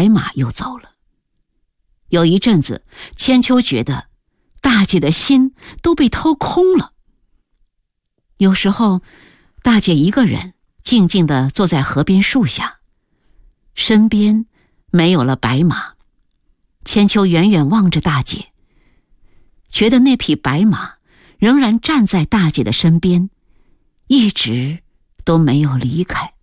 白马又走了。有一阵子，千秋觉得大姐的心都被掏空了。有时候，大姐一个人静静地坐在河边树下，身边没有了白马。千秋远远望着大姐，觉得那匹白马仍然站在大姐的身边，一直都没有离开。